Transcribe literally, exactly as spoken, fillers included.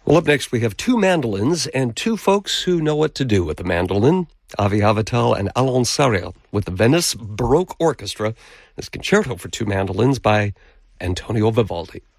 Well, up next, we have two mandolins and two folks who know what to do with the mandolin, Avi Avital and Alon Sariel, with the Venice Baroque Orchestra, this concerto for two mandolins by Antonio Vivaldi.